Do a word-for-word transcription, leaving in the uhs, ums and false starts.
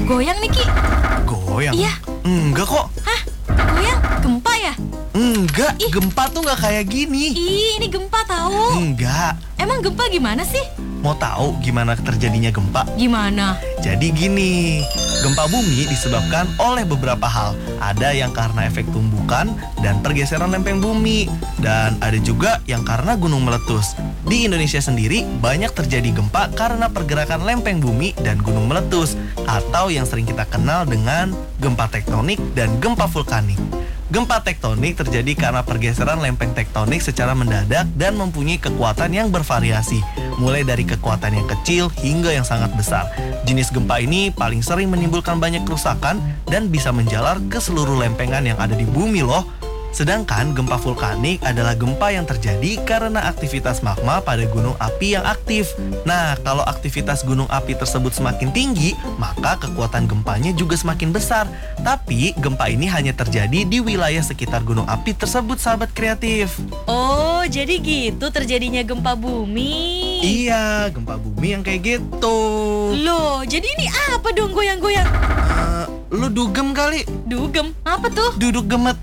goyang nih, Ki. Goyang? Iya. Enggak kok. Hah? Goyang? Gempa ya? Enggak, Ih. gempa tuh nggak kayak gini. Ih, ini gempa tahu. Enggak. Emang gempa gimana sih? Mau tahu gimana terjadinya gempa? Gimana? Jadi gini, gempa bumi disebabkan oleh beberapa hal. Ada yang karena efek tumbukan dan pergeseran lempeng bumi. Dan ada juga yang karena gunung meletus. Di Indonesia sendiri banyak terjadi gempa karena pergerakan lempeng bumi dan gunung meletus. Atau yang sering kita kenal dengan gempa tektonik dan gempa vulkanik. Gempa tektonik terjadi karena pergeseran lempeng tektonik secara mendadak dan mempunyai kekuatan yang bervariasi, mulai dari kekuatan yang kecil hingga yang sangat besar. Jenis gempa ini paling sering menimbulkan banyak kerusakan dan bisa menjalar ke seluruh lempengan yang ada di bumi loh. Sedangkan gempa vulkanik adalah gempa yang terjadi karena aktivitas magma pada gunung api yang aktif. Nah, kalau aktivitas gunung api tersebut semakin tinggi, maka kekuatan gempanya juga semakin besar. Tapi, gempa ini hanya terjadi di wilayah sekitar gunung api tersebut, sahabat kreatif. Oh, jadi gitu terjadinya gempa bumi. Iya, gempa bumi yang kayak gitu. Loh, jadi ini apa dong goyang-goyang? Eh, lu dugem kali? Dugem, apa tuh? Duduk gemet.